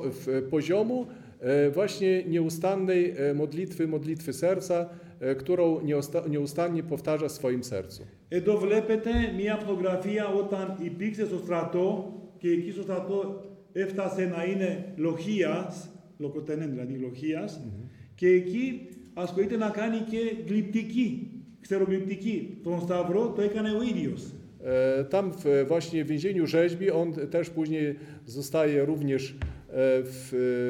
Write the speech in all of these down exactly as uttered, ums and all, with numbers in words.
poziomu właśnie nieustannej modlitwy, modlitwy serca, którą nieustannie powtarza w swoim sercu. Εδώ βλέπετε μια φωτογραφία όταν υπήρξε στο στρατό και εκεί στο στρατό έφτασε να είναι λοχίας, λοκοτένεν δηλαδή λοχίας, mm-hmm. και εκεί ασχολείται να κάνει και γλυπτική, ξερογλυπτική. Τον Σταυρό το έκανε ο ίδιος. Tam w, właśnie w więzieniu rzeźbi, on też później zostaje również w,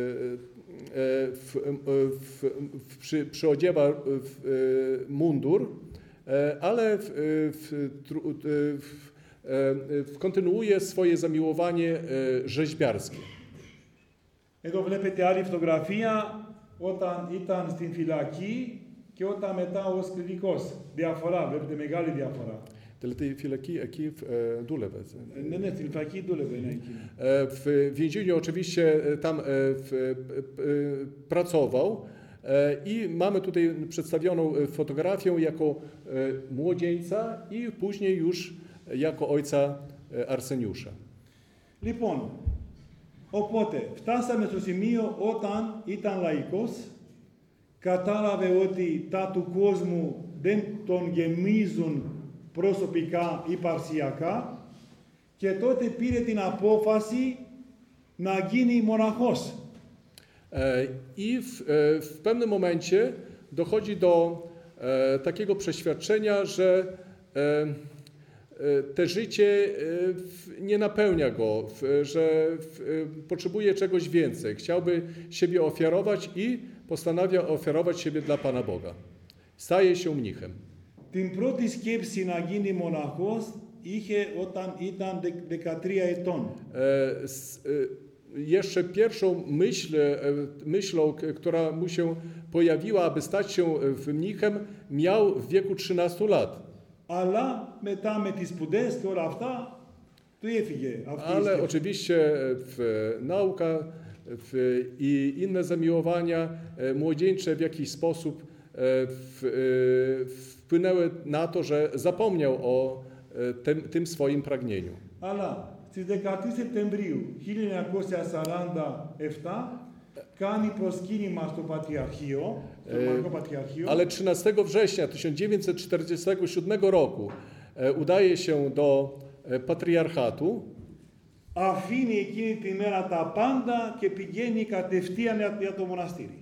w, w, w, przy, przyodziewa w mundur, ale w, w, w, w, kontynuuje swoje zamiłowanie rzeźbiarskie. Εδώ βλέπετε άλλη φωτογραφία όταν ήταν στην φυλακή και όταν μετά ως κληρικός. Διαφορά, βλέπετε μεγάλη διαφορά. Tej filiaki, εκεί δούλευε. Ναι, ναι, στην φυλακή δούλευε, ναι, εκεί. W więzieniu oczywiście tam w, pracował i mamy tutaj przedstawioną fotografię jako młodzieńca i później już jako ojca Arseniusza. Λοιπόν, οπότε φτάσαμε στο σημείο όταν ήταν λαϊκός, κατάλαβε ότι τα του κόσμου δεν τον γεμίζουν προσωπικά ή παρσιακά και τότε πήρε την απόφαση να γίνει μοναχός. I w, w pewnym momencie dochodzi do e, takiego przeświadczenia, że e, te życie e, nie napełnia go, w, że w, potrzebuje czegoś więcej. Chciałby siebie ofiarować i postanawia ofiarować siebie dla Pana Boga. Staje się mnichem. Την πρώτη σκέψη να γίνει μοναχός είχε όταν ήταν δεκατρία ετών. E, s, e, Jeszcze pierwszą myśl, myślą, która mu się pojawiła, aby stać się mnichem, miał w wieku trzynastu lat. Αλλά μετά με τις σπουδές και όλα αυτά του έφυγε αυτή. Ale oczywiście w nauka w, i inne zamiłowania młodzieńcze w jakiś sposób w, wpłynęły na to, że zapomniał o tym, tym swoim pragnieniu. Αλλά στις δεκατρείς Σεπτεμβρίου χίλια εννιακόσια σαράντα επτά κάνει προσκύνημα στο Πατριαρχείο, στο Ρωμαϊκό Πατριαρχείο. Ale trzynastego września tysiąc dziewięćset czterdziestego siódmego roku udaje się do patriarchatu. Αφήνει εκείνη τη μέρα τα πάντα και πηγαίνει κατευθείαν για το μοναστήρι.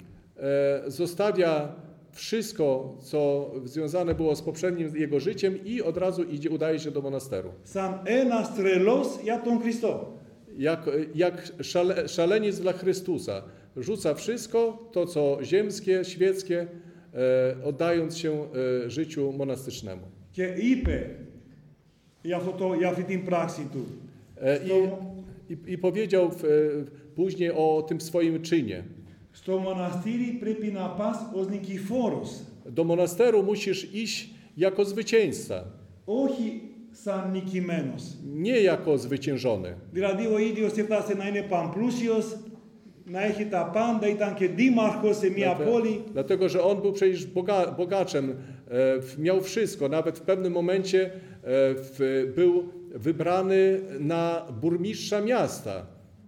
Zostawia wszystko, co związane było z poprzednim jego życiem i od razu idzie, udaje się do monasteru. Σαν ένας τρελός για τον Χριστό. Jak, jak szale, szaleniec dla Chrystusa. Rzuca wszystko, to co ziemskie, świeckie, e, oddając się e, życiu monastycznemu. Και είπε για, αυτό το, για αυτή την πράξη του. E, i, i, I powiedział w, e, później o tym swoim czynie. Στο μοναστήρι πρέπει να πας ως νικηφόρος. Do monasteru musisz iść jako zwycięzca. Όχι σαν νικημένος. Nie jako zwyciężony. Δηλαδή ο ίδιος έφτασε να είναι παμπλούσιος, να έχει τα πάντα, ήταν και δήμαρχος σε μια πόλη. Dlatego, że on był przecież boga, bogaczem, e, miał wszystko. Nawet w pewnym momencie e, w, był wybrany na burmistrza miasta.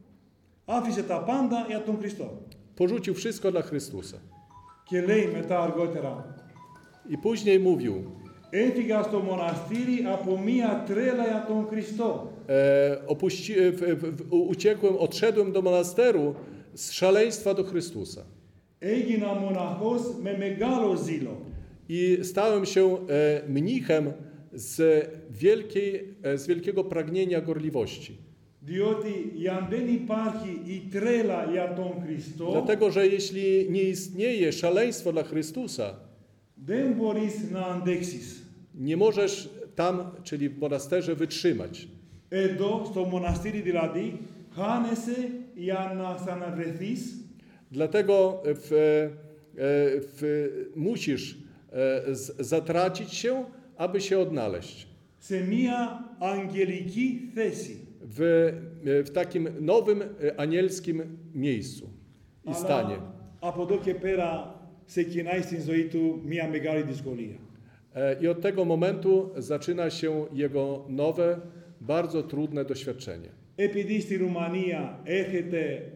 Άφησε τα πάντα για τον Χριστό. Porzucił wszystko dla Chrystusa. Και λέει μετά αργότερα. I później mówił. Έφυγα στο μοναστήρι από μία τρέλα για τον Χριστό. E, opuści, w, w, uciekłem, odszedłem do monasteru z szaleństwa do Chrystusa. Έγινα μοναχός με μεγάλο ζήλο. I stałem się e, mnichem z, wielkiej, e, z wielkiego pragnienia gorliwości. Διότι αν δεν υπάρχει η τρέλα για τον Χριστό, Dlatego, że jeśli nie istnieje szaleństwo dla Chrystusa, δεν μπορείς να αντέξεις. nie możesz tam, czyli w monasterze, wytrzymać. Εδώ, στο μοναστήρι δηλαδή, χάνεσαι για να ξαναβρεθείς. Dlatego w, w, musisz z, zatracić się, aby się odnaleźć. Σε μία αγγελική θέση. W, w takim nowym anielskim miejscu i stanie. Από εδώ και πέρα ξεκινάει στην ζωή του μία μεγάλη δυσκολία. I od tego momentu zaczyna się jego nowe, bardzo trudne doświadczenie. Επειδή στη Ρουμανία έρχεται